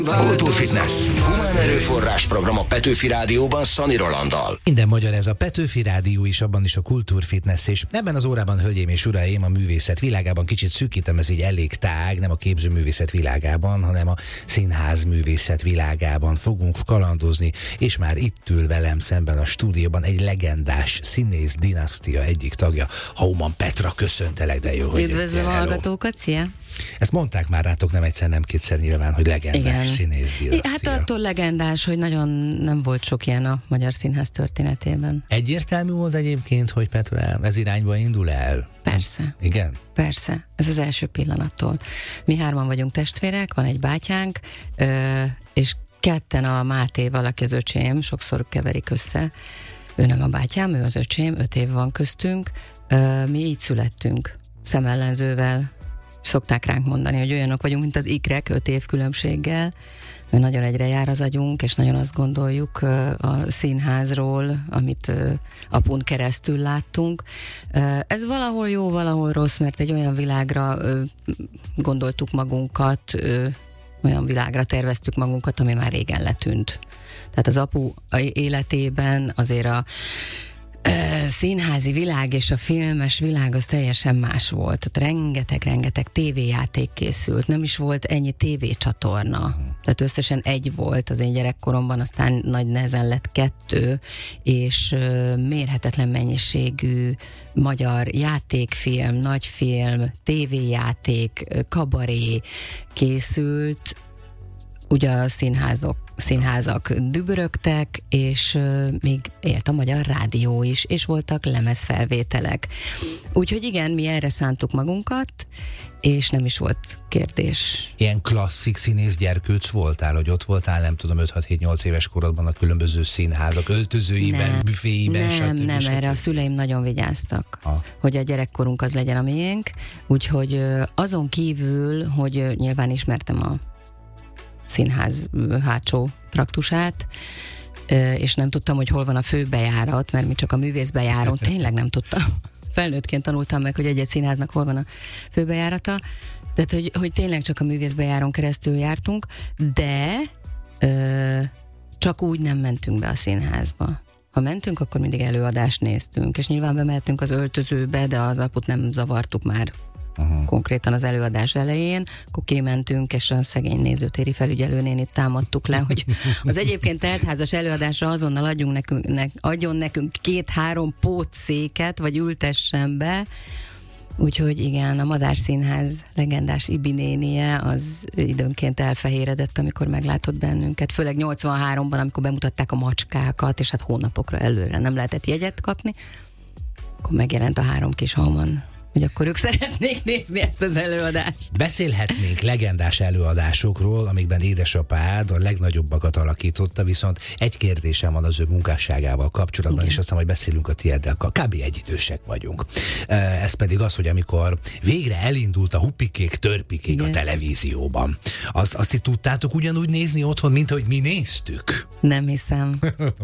Kultúrfitness. Humán erőforrás program a Petőfi Rádióban Szani Rolanddal. Minden magyar ez a Petőfi Rádió is, abban is a Kultúrfitness, és ebben az órában, hölgyeim és uraim, a művészet világában, kicsit szűkítem, ez így elég tág, nem a képzőművészet világában, hanem a színház művészet világában fogunk kalandozni, és már itt ül velem szemben a stúdióban egy legendás színész dinasztia egyik tagja, Hauman Petra. Köszöntelek, de jó, hogy üdvözlöm a hallgatókat, szia! Ezt mondták már rátok nem egyszer, nem kétszer nyilván, hogy legendás színész dinasztia. Hát attól legendás, hogy nagyon nem volt sok ilyen a magyar színház történetében. Egyértelmű volt egyébként, hogy Petra ez irányba indul el? Persze. Igen? Persze. Ez az első pillanattól. Mi hárman vagyunk testvérek, van egy bátyánk, és ketten a Mátéval, aki az öcsém, sokszor keverik össze. Ő nem a bátyám, ő az öcsém, 5 év van köztünk. Mi így születtünk, szemellenzővel. Szokták ránk mondani, hogy olyanok vagyunk, mint az ikrek, 5 év különbséggel, mert nagyon egyre jár az agyunk, és nagyon azt gondoljuk a színházról, amit apun keresztül láttunk. Ez valahol jó, valahol rossz, mert egy olyan világra gondoltuk magunkat, olyan világra terveztük magunkat, ami már régen letűnt. Tehát az apu életében azért a színházi világ és a filmes világ az teljesen más volt. Ott rengeteg tévéjáték készült. Nem is volt ennyi tévécsatorna. Tehát összesen 1 volt az én gyerekkoromban, aztán nagy nehezen lett 2, és mérhetetlen mennyiségű magyar játékfilm, nagyfilm, tévéjáték, kabaré készült. Ugye a színházak dübörögtek, és még élt a Magyar Rádió is, és voltak lemezfelvételek. Úgyhogy igen, mi erre szántuk magunkat, és nem is volt kérdés. Ilyen klasszik színész gyerkőc voltál, hogy ott voltál, nem tudom, 5-6-7-8 éves korodban a különböző színházak öltözőiben, büféiben, stb. Nem, erre a szüleim nagyon vigyáztak, hogy a gyerekkorunk az legyen a miénk, úgyhogy azon kívül, hogy nyilván ismertem a színház hátsó traktusát, és nem tudtam, hogy hol van a főbejárat, mert mi csak a művészbejárón, tényleg nem tudtam. Felnőttként tanultam meg, hogy egy színháznak hol van a főbejárata, tehát hogy tényleg csak a művészbejáron keresztül jártunk, de csak úgy nem mentünk be a színházba. Ha mentünk, akkor mindig előadást néztünk, és nyilván bemehetünk az öltözőbe, de az aput nem zavartuk már. Konkrétan az előadás elején, akkor kimentünk, és a szegény nézőtéri felügyelőnénit támadtuk le, hogy az egyébként teltházas előadásra azonnal adjon nekünk 2-3 pótszéket, vagy ültessen be. Úgyhogy igen, a Madár Színház legendás Ibi nénie az időnként elfehéredett, amikor meglátott bennünket, főleg 83-ban, amikor bemutatták a macskákat, és hát hónapokra előre nem lehetett jegyet kapni, akkor megjelent a 3 kis Hauman, hogy akkor ők szeretnék nézni ezt az előadást. Beszélhetnénk legendás előadásokról, amikben édesapád a legnagyobbakat alakította, viszont egy kérdésem van az ő munkásságával kapcsolatban, és aztán majd beszélünk a tieddel. Kb. Egyidősek vagyunk. Ez pedig az, hogy amikor végre elindult a Huppikék, Törpikék a televízióban, azt itt tudtátok ugyanúgy nézni otthon, mint ahogy mi néztük? Nem hiszem.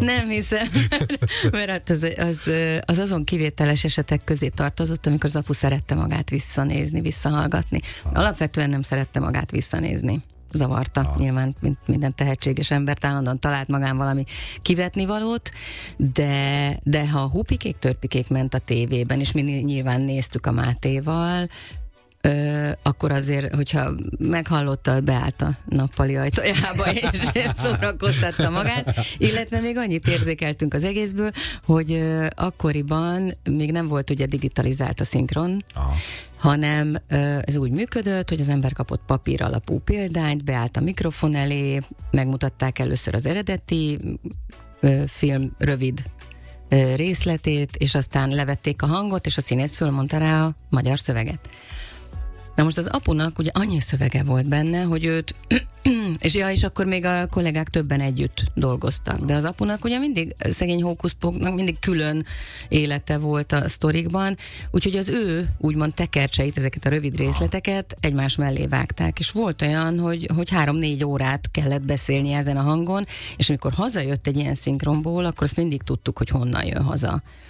Mert az azon kivételes esetek közé tartozott, amikor az apu szerette magát visszanézni, visszahallgatni. Alapvetően nem szerette magát visszanézni. Zavarta. Nyilván, mint minden tehetséges ember, állandóan talált magán valami kivetnivalót, de ha a Huppikék, Törpikék ment a tévében, és mi nyilván néztük a Mátéval, akkor azért, hogyha meghallotta, beállt a nappali ajtajába, és szórakoztatta magát, illetve még annyit érzékeltünk az egészből, hogy akkoriban még nem volt ugye digitalizált a szinkron, hanem ez úgy működött, hogy az ember kapott papír alapú példányt, beállt a mikrofon elé, megmutatták először az eredeti film rövid részletét, és aztán levették a hangot, és a színész fölmondta rá a magyar szöveget. Na most az apunak ugye annyi szövege volt benne, hogy őt, és akkor még a kollégák többen együtt dolgoztak, de az apunak ugye mindig szegény hókuszpóknak mindig külön élete volt a sztorikban, úgyhogy az ő úgymond tekercseit, ezeket a rövid részleteket egymás mellé vágták, és volt olyan, hogy 3-4 órát kellett beszélni ezen a hangon, és amikor hazajött egy ilyen szinkronból, akkor azt mindig tudtuk, hogy honnan jön haza.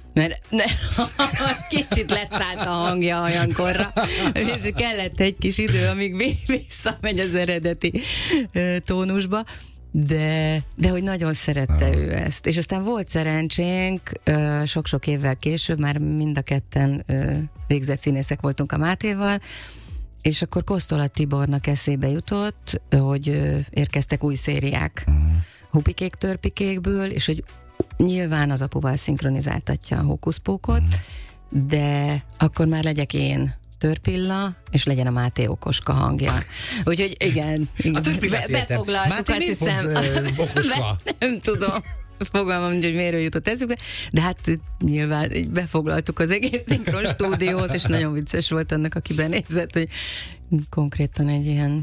Mert kicsit leszállt a hangja olyankorra, és kellett egy kis idő, amíg visszamegy az eredeti tónusba, de hogy nagyon szerette ő ezt. És aztán volt szerencsénk, sok-sok évvel később, már mind a ketten végzett színészek voltunk a Mátéval, és akkor Kosztola Tibornak eszébe jutott, hogy érkeztek új szériák Hupikék-törpikékből, és hogy nyilván az apuval szinkronizáltatja a Hókuszpókot, de akkor már legyek én Törpilla, és legyen a Máté Okoska hangja. Úgyhogy igen. A Törpillát befoglaltuk, Máté azt hiszem. Okoska? Nem tudom. Fogalmam nincs, hogy miért jutott eszükbe, de hát nyilván így befoglaltuk az egész szinkron stúdiót, és nagyon vicces volt annak, aki benézett, hogy konkrétan egy ilyen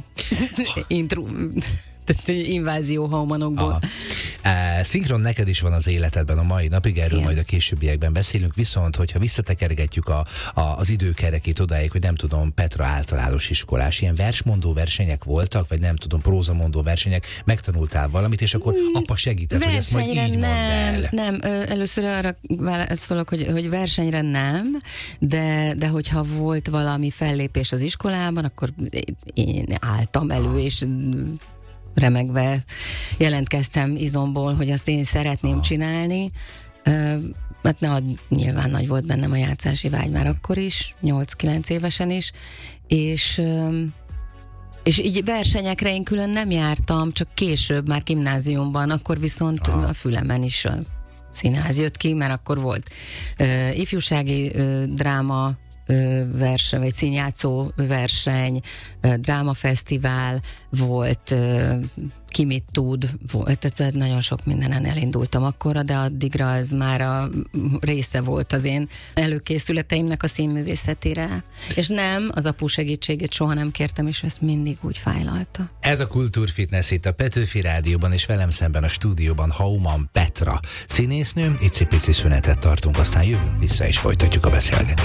invázió haumanokból. Szinkron neked is van az életedben a mai napig, erről majd a későbbiekben beszélünk, viszont hogyha visszatekergetjük az időkerekét odáig, hogy nem tudom, Petra általános iskolás, ilyen versmondó versenyek voltak, vagy nem tudom, prózamondó versenyek, megtanultál valamit, és akkor apa segített, hogy ezt majd így mondd el. Nem, először arra szólok, hogy versenyre nem, de hogyha volt valami fellépés az iskolában, akkor én álltam elő, és remegve jelentkeztem izomból, hogy azt én szeretném csinálni. Hát nyilván nagy volt bennem a játszási vágy már akkor is, 8-9 évesen is, és így versenyekre én külön nem jártam, csak később már gimnáziumban, akkor viszont a fülemen is a színház jött ki, mert akkor volt ifjúsági dráma verseny, vagy színjátszó verseny, drámafesztivál volt, ki mit tud, tehát nagyon sok mindenen elindultam akkorra, de addigra az már a része volt az én előkészületeimnek a színművészetére. És nem, az apu segítségét soha nem kértem, és ezt mindig úgy fájlalta. Ez a Kultúrfitness itt a Petőfi Rádióban, és velem szemben a stúdióban Hauman Petra színésznő. Icipici szünetet tartunk, aztán jövünk vissza, és folytatjuk a beszélgetést.